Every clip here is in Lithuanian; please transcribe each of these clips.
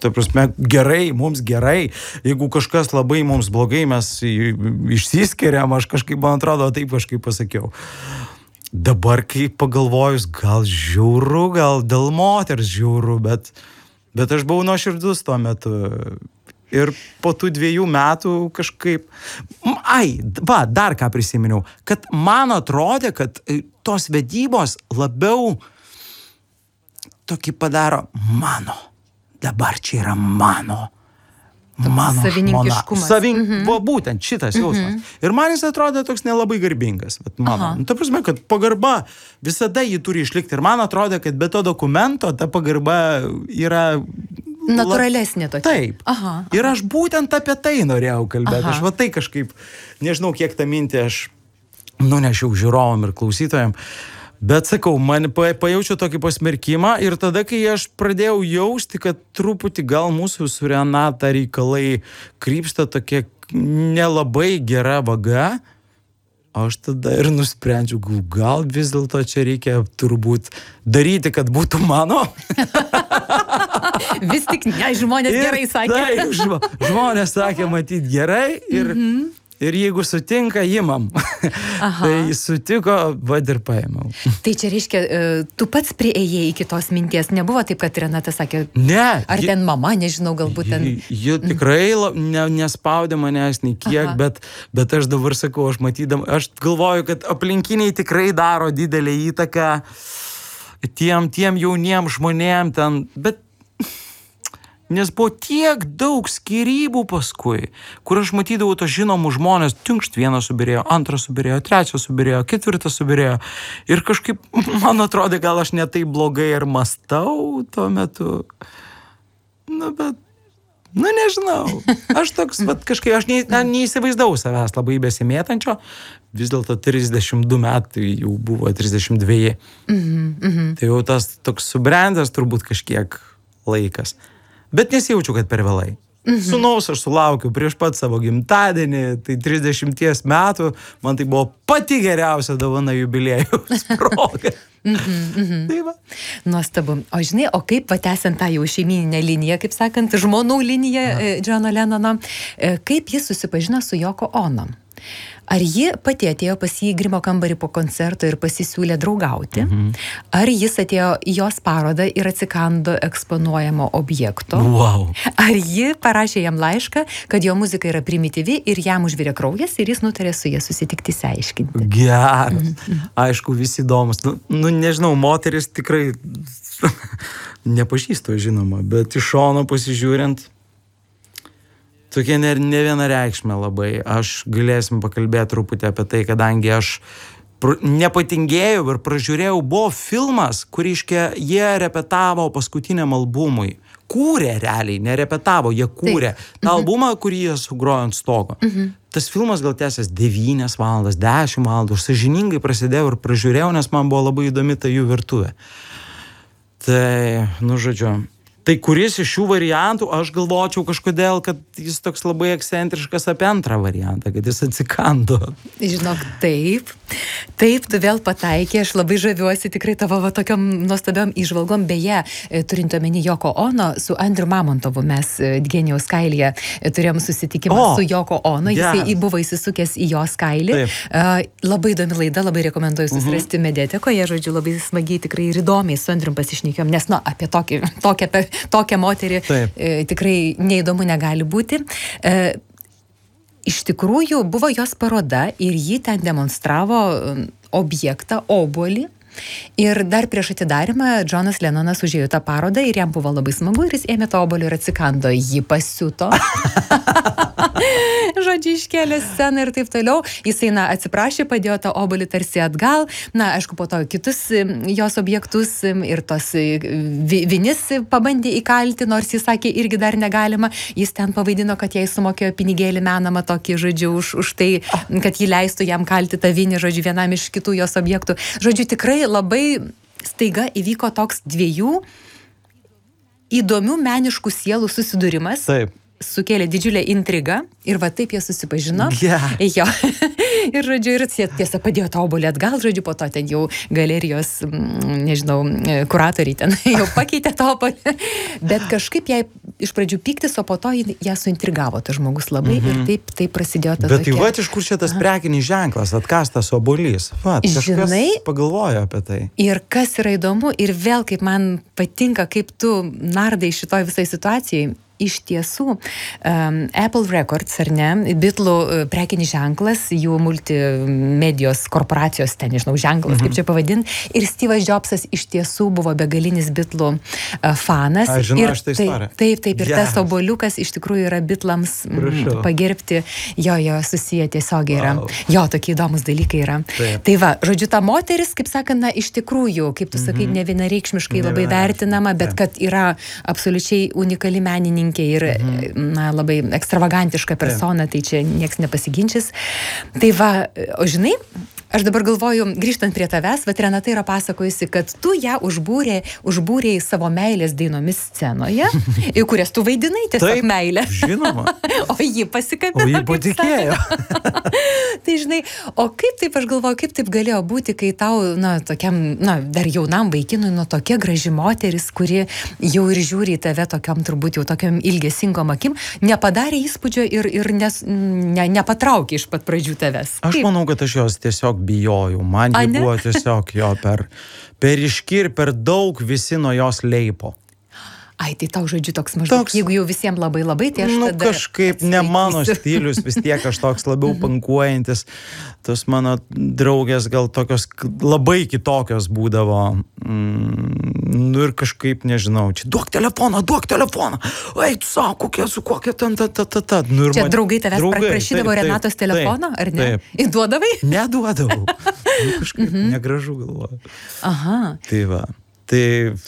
ta prasme, gerai, mums gerai. Jeigu kažkas labai mums blogai, mes išsiskiriam, aš kažkaip, man atrodo, taip kažkaip pasakiau. Dabar, kai pagalvojus, gal žiauru, gal dėl moters žiauru, bet aš buvau nuoširdus tuo metu. Ir po tų 2 metų kažkaip... dar ką prisiminiau, kad man atrodė, kad tos vedybos labiau tokį padaro mano. Dabar čia yra mano savininkiškumas. Būtent šitas jausmas. Ir man jis atrodė toks nelabai garbingas. Ta prasme, kad pagarba visada jį turi išlikti. Ir man atrodė, kad be to dokumento ta pagarba yra... Natūralesnė tokia. Taip. Ir aš būtent apie tai norėjau kalbėti. Aš tai kažkaip, nežinau, kiek tą mintį aš nunešiau žiūrovom ir klausytojam. Bet sakau, man pajaučiau tokį pasmerkimą ir tada, kai aš pradėjau jausti, kad truputį gal mūsų su Renata reikalai krypsta tokia nelabai gera vaga, aš tada ir nusprendžiau, gal vis dėlto čia reikia turbūt daryti, kad būtų mano. Vis tik ne, žmonės gerai sakė. Taip, žmonės sakė matyt gerai ir jeigu sutinka, imam. Tai sutiko, ir paėmiau. Tai čia reiškia, tu pats priėjai iki tos minties, nebuvo taip, kad Renata sakė, ne, ar ten mama, nežinau, galbūt ten... Ji tikrai nespaudė manęs nei kiek, bet aš dabar sakau, aš galvoju, kad aplinkiniai tikrai daro didelę įtaką tiem jauniem žmonėm ten, bet nes buvo tiek daug skyrybų paskui, kur aš matydavau tos žinomus žmonės, tinkšt, vienas subirėjo, antras subirėjo, trečias subirėjo, ketvirtas subirėjo. Ir kažkaip, man atrodė, gal aš ne taip blogai ir mąstau tuo metu. Nežinau. Aš toks, kažkaip, aš neįsivaizdavau savęs labai besimėtančio. Vis dėlto 32 metai jau buvo 32. Tai jau tas toks subrendęs turbūt kažkiek laikas. Bet nesijaučiu, kad per vėlai. Sūnaus aš sulaukiu prieš pat savo gimtadienį, tai 30 metų, man tai buvo pati geriausia dovana jubiliejaus proga. Tai va. Nuostabu. O žinai, o kaip patęsiant tą jau šeimyninę liniją, kaip sakant, žmonų liniją Johno Lennono, kaip jis susipažino su Yoko Ono? Ar ji pati atėjo pas jį į grimo kambarį po koncerto ir pasisiūlė draugauti? Ar jis atėjo į jos parodą ir atsikando eksponuojamo objekto? Wow. Ar ji parašė jam laišką, kad jo muzika yra primityvi ir jam užvirė kraujas ir jis nutarė su jie susitikti, išsiaiškinti? Geras. Aišku, visi įdomus. Nežinau, moteris tikrai nepažįstu, žinoma, bet iš šono pasižiūrint, tokia ne vienareikšmė labai. Aš galėsim pakalbėti truputį apie tai, kadangi aš nepatingėjau ir pražiūrėjau, buvo filmas, kur jie repetavo paskutiniam albumui. Kūrė realiai, nerepetavo, jie kūrė. Ta albumą, kurį jie sugrojo ant stogo. Tas filmas gal tęsės 9 valandas, 10 valandų. Aš sąžiningai prasidėjau ir pražiūrėjau, nes man buvo labai įdomi ta jų virtuvė. Tai, žodžiu... Tai kuris iš šių variantų, aš galvočiau kažkodėl, kad jis toks labai ekscentriškas apie antrą variantą, kad jis atsikando. Žinok, taip, tu vėl pataikė, aš labai žaviuosi tikrai tavo tokiom nuostabiom įžvalgom, beje, turint omeny Yoko Ono, su Andriu Mamontovu mes Genijaus kailyje turėjom susitikimą su Yoko Ono, jis buvo įsisukęs į jos kailį. Labai įdomi laida, labai rekomenduoju susirasti mediatekoje, žodžiu, labai smagiai tikrai ir įdomiai su Andrium pasišnekėjom, nes, apie tokią moterį tikrai neįdomu negali būti. Iš tikrųjų, buvo jos paroda ir ji ten demonstravo objektą, obuolį. Ir dar prieš atidarimą Johnas Lennonas užėjo tą parodą ir jam buvo labai smagu ir jis ėmė tą obuolį ir atsikando. Jį pasiuto. Žodžiu, iškėlė sceną ir taip toliau. Jisai, atsiprašė, padėjo tą obuolį tarsi atgal. Aišku, po to kitus jos objektus ir tos vinis pabandė įkalti, nors jis sakė, irgi dar negalima. Jis ten pavaidino, kad jai sumokėjo pinigėlį menamą tokį, žodžiu, už tai, kad jį leistų jam kalti tą vinį, žodžiu, vienam iš kitų jos objektų. Žodžiu, tikrai labai staiga įvyko toks 2 įdomių meniškų sielų susidūrimas. Taip. Sukėlė didžiulę intrigą ir va taip jie susipažino. Yeah. Jo. Ir, žodžiu, ir tiesa padėjo tą obuolį atgal, žodžiu, po to ten jau galerijos, nežinau, kuratoriai ten jau pakeitė tą obuolį. Bet kažkaip jai iš pradžių pyktis, o po to ją suintrigavo tas žmogus labai ir taip prasidėjo tas. Bet tai va, iš kur čia tas prekinis ženklas, atkastas obuolys? Va, kažkas pagalvojo apie tai. Ir kas yra įdomu, ir vėl kaip man patinka, kaip tu nardai šitoj visai situacijai. Iš tiesų, Apple Records, ar ne, Beatlų prekinis ženklas, jų multimedijos korporacijos, ten, nežinau, ženklas, kaip čia pavadinti, ir Steve'as Jobsas iš tiesų buvo begalinis Beatlų fanas. Aš žinau, aš tai istoriją. Taip, ir tas obuoliukas iš tikrųjų yra Beatlams pagerbti, jo susiję tiesiogiai yra. Jo, tokie įdomus dalykai yra. Taip. Tai va, žodžiu, ta moteris, kaip sakant, iš tikrųjų, kaip tu sakai, ne vienareikšmiškai labai vertinama, bet kad yra absoliučiai unikali menininkė ir labai ekstravagantiška persona, tai čia nieks nepasiginčys. Tai va, o žinai, aš dabar galvoju, grįžtant prie tavęs, vat Renata yra pasakojusi, kad tu ją užbūrėjai savo meilės dainomis scenoje, į kurias tu vaidinai tiesiog meilę. Žinoma. O ji pasikabino. O ji patikėjo. Tai žinai, o kaip taip, aš galvoju, kaip taip galėjo būti, kai tau, tokiam, dar jaunam vaikinui, tokia graži moteris, kuri jau ir žiūri į tave tokiam, turbūt jau tokiam ilgesingom akim, nepadarė įspūdžio ir nepatraukė iš pat pradžių tavęs. Aš manau, kad aš jos tiesiog bijojau. Man ji buvo tiesiog jo per ryški ir per daug visi nuo jos leipo. Ai, tai tau žodžiu toks maždaug, jeigu jau visiems labai, tai aš tada... Kažkaip ne mano stilius, vis tiek aš toks labiau pankuojantis. Tos mano draugės gal tokios labai kitokios būdavo. Ir kažkaip, nežinau, čia duok telefoną. Ai, tu savo, kokia ten. Čia draugai tavęs prašydavo Renatos telefono, ar ne? Įduodavai? Neduodavau. Kažkaip negražu galvoju. Aha. Tai va. Tai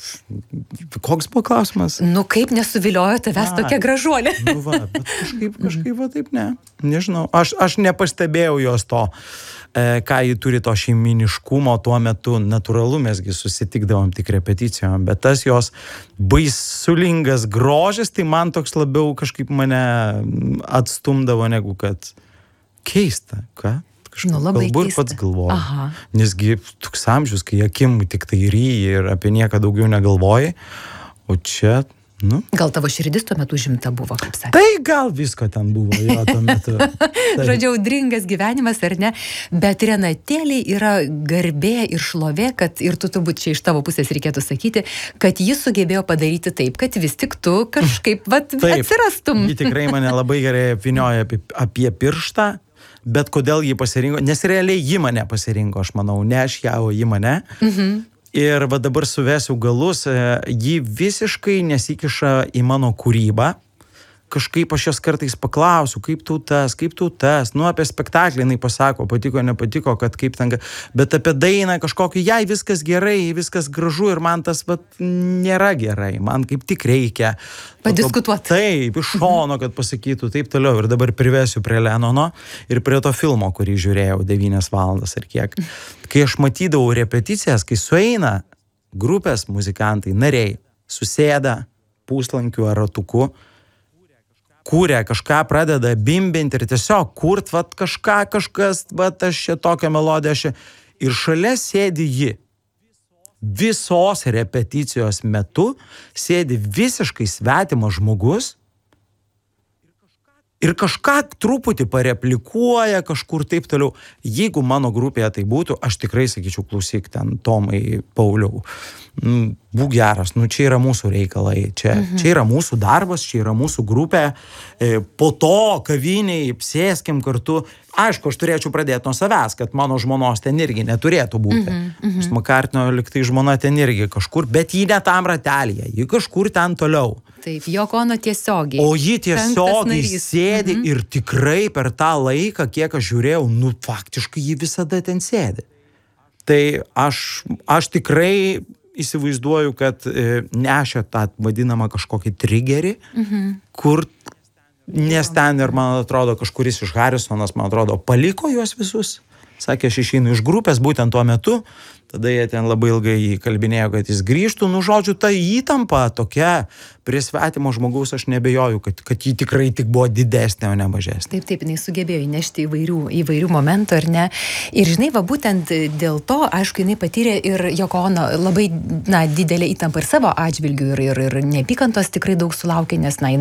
koks buvo klausimas? Kaip nesuviliojo tavęs tokia gražuolė? Bet kažkaip va taip ne. Nežinau. Aš nepastebėjau jos to, ką ji turi to šeiminiškumo tuo metu. Natūralu, mesgi susitikdavom tik repeticijom, bet tas jos baisulingas grožis, tai man toks labiau kažkaip mane atstumdavo negu kad keista, ką? Labai galbūt keista. Pats galvoju. Aha. Nesgi toks amžius, kai akim tik tai ryji ir apie nieką daugiau negalvoji, o čia, Gal tavo širdis tuo metu užimta buvo, kaip sakė? Tai gal visko ten buvo, jo, tuo metu. Žodžiu, audringas gyvenimas, ar ne? Bet Renatėlė yra garbė ir šlovė, kad, ir tu turbūt čia iš tavo pusės reikėtų sakyti, kad jis sugebėjo padaryti taip, kad vis tik tu kažkaip atsirastum. Ji tikrai mane labai gerai apvynioja apie pirštą. Bet kodėl jį pasirinko? Nes realiai ji mane pasirinko, aš manau, ne aš ją, o ji mane. Ir va dabar suvesiu galus, ji visiškai nesikiša į mano kūrybą. Kažkaip aš jos kartais paklausiu, kaip tau tas, apie spektaklį jinai pasako, patiko, nepatiko, kad kaip ten, bet apie dainą kažkokį, jai viskas gerai, viskas gražu ir man tas nėra gerai, man kaip tik reikia. Padiskutuoti. Taip, iš šono, kad pasakytų, taip toliau. Ir dabar privesiu prie Lenono ir prie to filmo, kurį žiūrėjau 9 valandas ar kiek. Kai aš matydavau repeticijas, kai sueina grupės muzikantai, nariai, susėda puslankiu ar ratuku, kūrė, kažką pradeda bimbinti ir tiesiog kurt, kažkas, aš čia tokią melodiją, ir šalia sėdi ji. Visos repeticijos metu sėdi visiškai svetimas žmogus ir kažką truputį pareplikuoja, kažkur taip toliau. Jeigu mano grupėje tai būtų, aš tikrai sakyčiau, klausyk ten, Tomai, Pauliau, būk geras, čia yra mūsų reikalai, čia yra mūsų darbas, čia yra mūsų grupė, po to kaviniai, sėskim kartu. Aišku, aš turėčiau pradėti nuo savęs, kad mano žmonos ten irgi neturėtų būti. Makartnio liktai žmona ten irgi kažkur, bet ji ne tam ratelyje, ji kažkur ten toliau. Taip, Yoko Ono tiesiogiai. O ji tiesiogiai sėdi ir tikrai per tą laiką, kiek aš žiūrėjau, faktiškai ji visada ten sėdi. Tai aš tikrai įsivaizduoju, kad nešė tą vadinamą kažkokį trigerį, kur, nes ten ir man atrodo kažkuris iš Harisonas, man atrodo, paliko juos visus sakė, aš išeinu iš grupės būtent tuo metu, tada jie ten labai ilgai jį kalbinėjo, kad jis grįžtų, žodžiu, ta įtampa tokia prie svetimo žmogaus, aš nebejoju, kad jį tikrai tik buvo didesnė, o ne mažesnė. Taip, jinai sugebėjo įnešti įvairių momentų, ar ne? Ir žinai, va būtent dėl to, aišku, jinai patyrė ir Joko Ono labai, didelę įtampą ir savo atžvilgių ir neapykantos tikrai daug sulaukė, nes, jinai